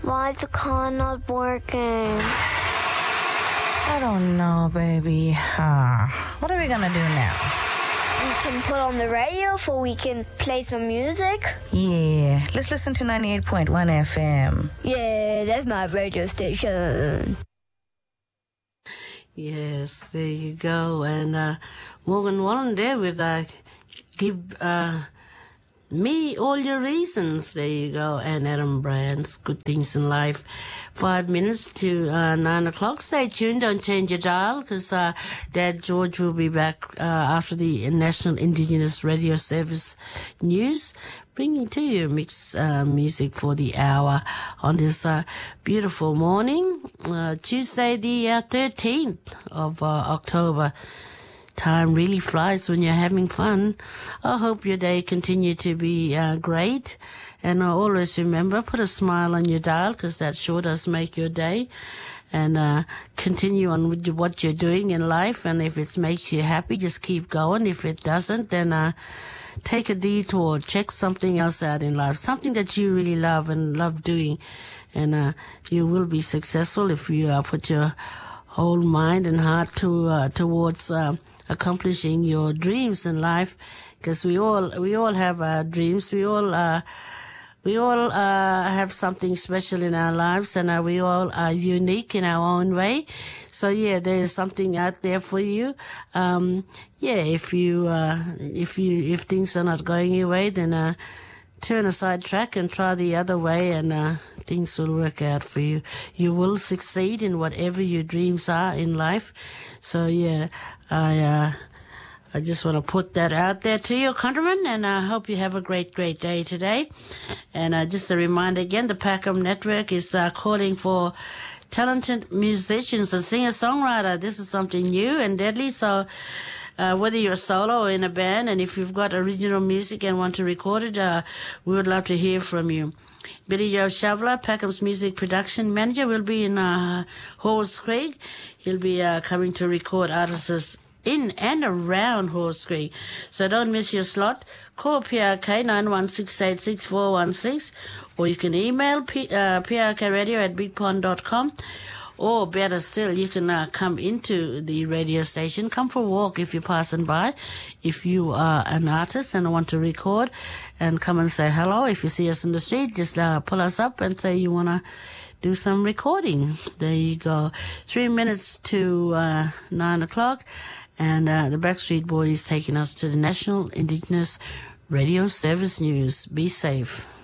Why is the car not working? I don't know, baby. What are we gonna do now? We can put on the radio so we can play some music. Yeah, let's listen to 98.1 FM. Yeah, that's my radio station. Yes, there you go. And Morgan Wallen there with Give Me All Your Reasons. There you go. And Adam Brand's Good Things in Life. 5 minutes to 9 o'clock. Stay tuned. Don't change your dial because Dad George will be back after the National Indigenous Radio Service news, bringing to you mixed music for the hour on this beautiful morning, Tuesday the 13th of October. Time really flies when you're having fun. I hope your day continue to be great. And always remember, put a smile on your dial because that sure does make your day. And continue on with what you're doing in life. And if it makes you happy, just keep going. If it doesn't, then take a detour. Check something else out in life, something that you really love and love doing. And you will be successful if you put your whole mind and heart towards accomplishing your dreams in life. Because we all have dreams. We all have something special in our lives, and we all are unique in our own way. So yeah, there is something out there for you. If things are not going your way, then turn a side track and try the other way, and things will work out for you. You will succeed in whatever your dreams are in life. So yeah, I just want to put that out there to you, countrymen, and I hope you have a great, great day today. And just a reminder again, the Packham Network is calling for talented musicians and singer-songwriter. This is something new and deadly, so whether you're solo or in a band, and if you've got original music and want to record it, we would love to hear from you. Billy Joe Shavla, Packham's music production manager, will be in Halls Creek. He'll be coming to record artists in and around Halls Creek. So don't miss your slot. Call PRK 91686416, or you can email prkradio@bigpond.com, or better still, you can come into the radio station. Come for a walk if you're passing by. If you are an artist and want to record, and come and say hello. If you see us in the street, just pull us up and say you want to do some recording. There you go. 3 minutes to 9 o'clock. And the Backstreet Boys taking us to the National Indigenous Radio Service News. Be safe.